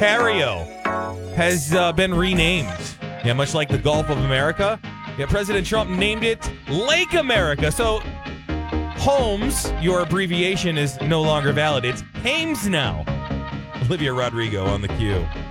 Ontario has been renamed. Yeah, much like the Gulf of America. Yeah, President Trump named it Lake America. So, Holmes, your abbreviation is no longer valid. It's Hames now. Olivia Rodrigo on the cue.